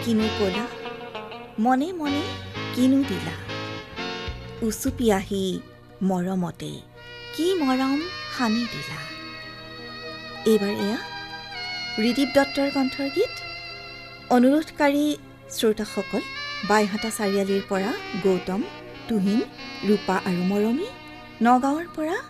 কিনো ক'লা মনে মনে কিনো দিলা উচুপি আহি মৰমতে কি মৰম সানি দিলা। এইবাৰ এয়া ৰিদীপ দত্তৰ কণ্ঠৰ গীত। অনুৰোধকাৰী শ্ৰোতাসকল বাইহাটা চাৰিআলিৰ পৰা গৌতম, তুহিন, ৰূপা আৰু মৰমী, নগাঁৱৰ পৰা